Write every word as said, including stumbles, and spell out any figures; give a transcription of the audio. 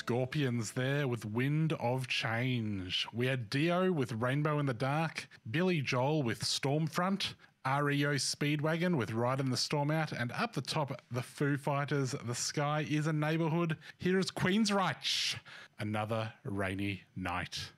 Scorpions there with Wind of Change. We had Dio with Rainbow in the Dark, Billy Joel with Stormfront, R E O Speedwagon with Riding the Storm Out, and up the top, the Foo Fighters, The Sky is a Neighborhood. Here is Queensryche, Another Rainy Night.